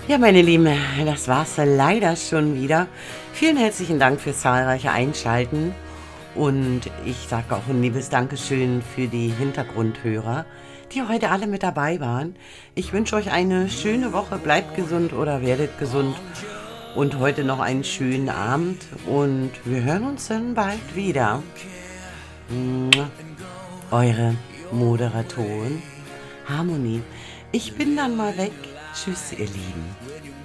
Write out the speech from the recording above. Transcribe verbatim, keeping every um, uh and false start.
Ja, meine Lieben, das war's leider schon wieder. Vielen herzlichen Dank fürs zahlreiche Einschalten und ich sage auch ein liebes Dankeschön für die Hintergrundhörer, die heute alle mit dabei waren. Ich wünsche euch eine schöne Woche, bleibt gesund oder werdet gesund und heute noch einen schönen Abend und wir hören uns dann bald wieder. Eure Moderatorin Harmonie. Ich bin dann mal weg. Tschüss, ihr Lieben.